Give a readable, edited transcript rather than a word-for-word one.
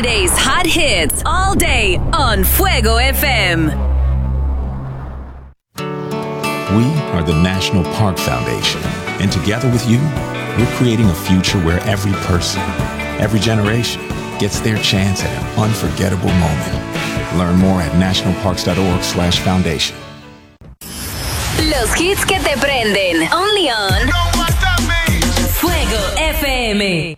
Today's hot hits all day on Fuego FM. We are the National Park Foundation, and together with you, we're creating a future where every person, every generation gets their chance at an unforgettable moment. Learn more at nationalparks.org/foundation. Los hits que te prenden. Only on Fuego FM.